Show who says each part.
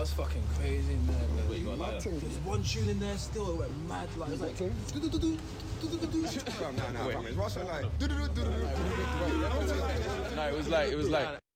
Speaker 1: was fucking crazy, man.
Speaker 2: Wait, you got like that?
Speaker 1: There's one tune in there still, it went mad. Like, it was like, do-do-do-do, do-do-do-do.
Speaker 3: No, it's Russell like.
Speaker 2: No, it was like